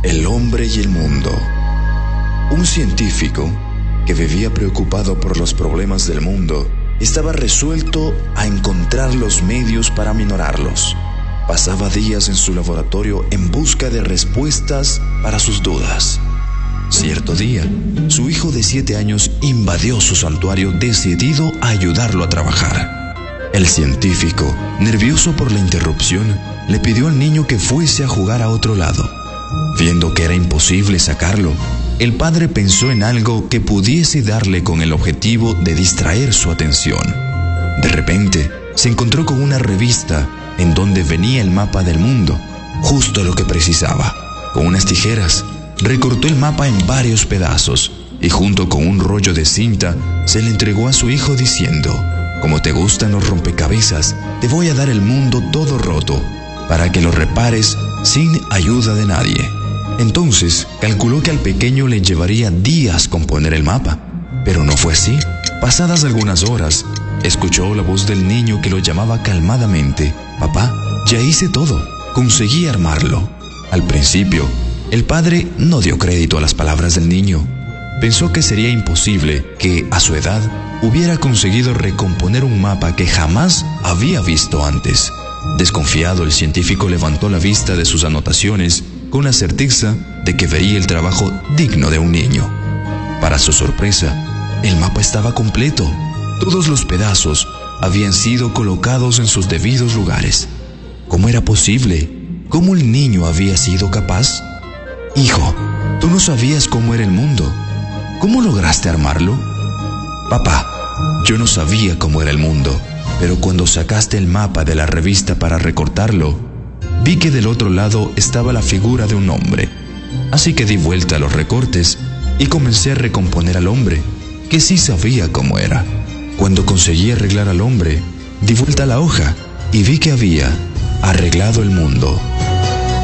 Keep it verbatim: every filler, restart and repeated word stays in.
El hombre y el mundo. Un científico que vivía preocupado por los problemas del mundo estaba resuelto a encontrar los medios para aminorarlos. Pasaba días en su laboratorio en busca de respuestas para sus dudas. Cierto día, su hijo de siete años invadió su santuario decidido a ayudarlo a trabajar. El científico, nervioso por la interrupción, le pidió al niño que fuese a jugar a otro lado. Viendo que era imposible sacarlo, el padre pensó en algo que pudiese darle con el objetivo de distraer su atención. De repente, se encontró con una revista en donde venía el mapa del mundo, justo lo que precisaba. Con unas tijeras, recortó el mapa en varios pedazos y junto con un rollo de cinta se le entregó a su hijo diciendo: «Como te gustan los rompecabezas, te voy a dar el mundo todo roto para que lo repares sin ayuda de nadie». Entonces calculó que al pequeño le llevaría días componer el mapa, pero no fue así. Pasadas algunas horas, escuchó la voz del niño que lo llamaba calmadamente: «Papá, ya hice todo, conseguí armarlo». Al principio, el padre no dio crédito a las palabras del niño. Pensó que sería imposible que, a su edad, hubiera conseguido recomponer un mapa que jamás había visto antes. Desconfiado, el científico levantó la vista de sus anotaciones con la certeza de que veía el trabajo digno de un niño. Para su sorpresa, el mapa estaba completo. Todos los pedazos habían sido colocados en sus debidos lugares. ¿Cómo era posible? ¿Cómo el niño había sido capaz? «Hijo, tú no sabías cómo era el mundo. ¿Cómo lograste armarlo?» «Papá, yo no sabía cómo era el mundo, pero cuando sacaste el mapa de la revista para recortarlo, vi que del otro lado estaba la figura de un hombre. Así que di vuelta a los recortes y comencé a recomponer al hombre, que sí sabía cómo era. Cuando conseguí arreglar al hombre, di vuelta a la hoja y vi que había arreglado el mundo».